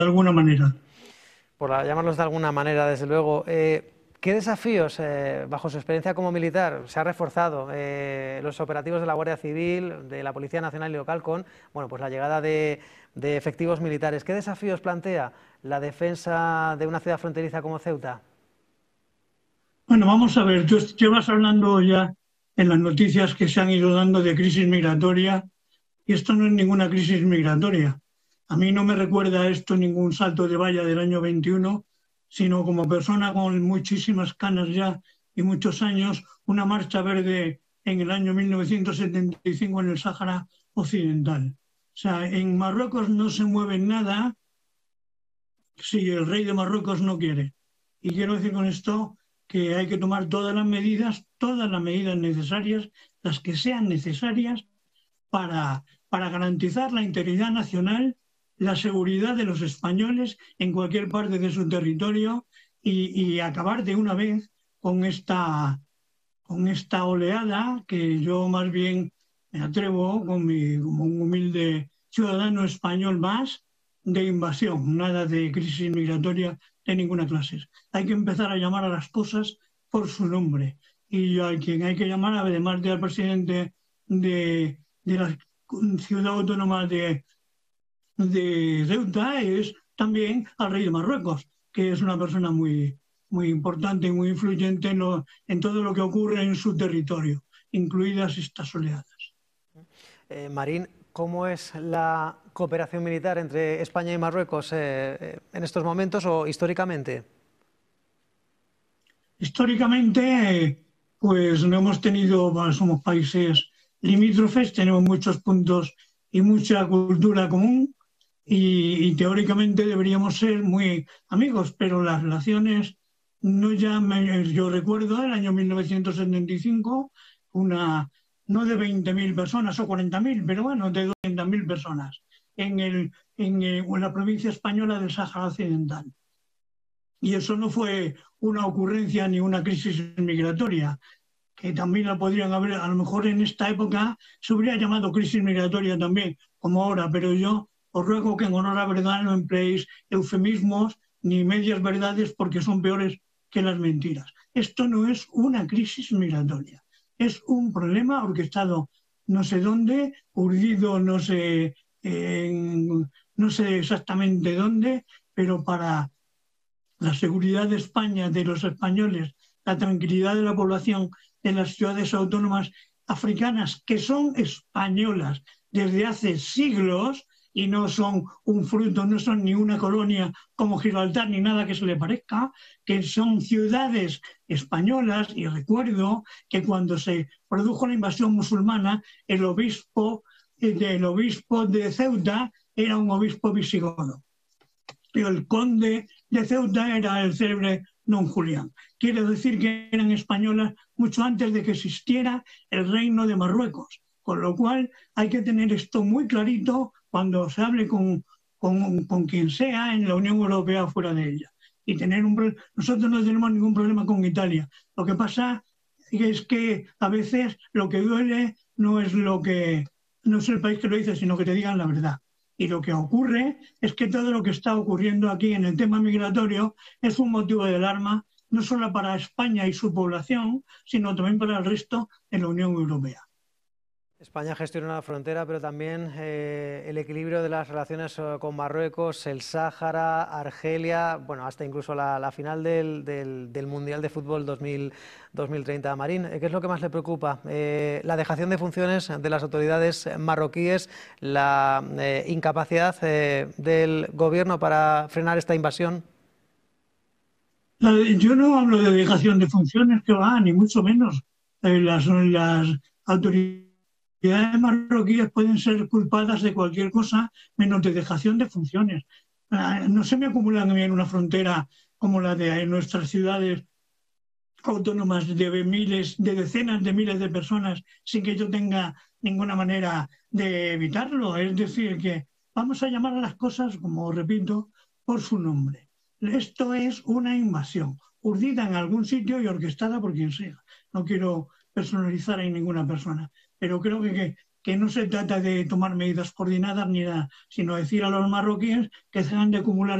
alguna manera. Llamarlos de alguna manera, desde luego. ¿Qué desafíos, bajo su experiencia como militar, se ha reforzado los operativos de la Guardia Civil, de la Policía Nacional y Local con, bueno, pues la llegada de efectivos militares? ¿Qué desafíos plantea la defensa de una ciudad fronteriza como Ceuta? Bueno, vamos a ver, tú llevas hablando ya en las noticias que se han ido dando de crisis migratoria y esto no es ninguna crisis migratoria. A mí no me recuerda esto ningún salto de valla del año 21, sino como persona con muchísimas canas ya y muchos años, una marcha verde en el año 1975 en el Sáhara Occidental. O sea, en Marruecos no se mueve nada si el rey de Marruecos no quiere. Y quiero decir con esto que hay que tomar todas las medidas necesarias, las que sean necesarias para garantizar la integridad nacional, la seguridad de los españoles en cualquier parte de su territorio y acabar de una vez con esta oleada que yo más bien me atrevo como un humilde ciudadano español más de invasión, nada de crisis migratoria de ninguna clase. Hay que empezar a llamar a las cosas por su nombre. Y a quien hay que llamar, además del presidente de la ciudad autónoma de Ceuta, es también al rey de Marruecos, que es una persona muy importante y muy influyente en todo lo que ocurre en su territorio, incluidas estas oleadas. Marín, ¿cómo es la cooperación militar entre España y Marruecos en estos momentos o históricamente? Históricamente, pues no hemos tenido, bueno, somos países limítrofes, tenemos muchos puntos y mucha cultura común y teóricamente deberíamos ser muy amigos, pero las relaciones no ya, yo recuerdo el año 1975, una, no de 20.000 personas o 40.000, pero bueno, de 200.000 personas en la provincia española del Sáhara Occidental. Y eso no fue una ocurrencia ni una crisis migratoria, que también la podrían haber, a lo mejor en esta época se hubiera llamado crisis migratoria también, como ahora, pero yo os ruego que en honor a la verdad no empleéis eufemismos ni medias verdades porque son peores que las mentiras. Esto no es una crisis migratoria, es un problema orquestado no sé dónde, urdido no sé exactamente dónde, pero para la seguridad de España, de los españoles, la tranquilidad de la población en las ciudades autónomas africanas, que son españolas desde hace siglos y no son un fruto, no son ni una colonia como Gibraltar ni nada que se le parezca, que son ciudades españolas. Y recuerdo que cuando se produjo la invasión musulmana, el obispo de Ceuta era un obispo visigodo. El conde de Ceuta era el célebre don Julián. Quiere decir que eran españolas mucho antes de que existiera el reino de Marruecos. Con lo cual hay que tener esto muy clarito cuando se hable con quien sea en la Unión Europea o fuera de ella. Y nosotros no tenemos ningún problema con Italia. Lo que pasa es que a veces lo que duele no es no es el país que lo dice, sino que te digan la verdad. Y lo que ocurre es que todo lo que está ocurriendo aquí en el tema migratorio es un motivo de alarma, no solo para España y su población, sino también para el resto de la Unión Europea. España gestiona la frontera, pero también el equilibrio de las relaciones con Marruecos, el Sáhara, Argelia, bueno, hasta incluso la final del Mundial de Fútbol 2030. Marín, ¿qué es lo que más le preocupa? La dejación de funciones de las autoridades marroquíes, la incapacidad del gobierno para frenar esta invasión. Yo no hablo de dejación de funciones, que va, ni mucho menos. Las autoridades marroquíes pueden ser culpadas de cualquier cosa menos de dejación de funciones. No se me acumulan a mí en una frontera como la de nuestras ciudades autónomas de de decenas de miles de personas sin que yo tenga ninguna manera de evitarlo. Es decir, que vamos a llamar a las cosas, como repito, por su nombre. Esto es una invasión, urdida en algún sitio y orquestada por quien sea. No quiero personalizar en ninguna persona, pero creo que que no se trata de tomar medidas coordinadas ni nada, sino decir a los marroquíes que dejan de acumular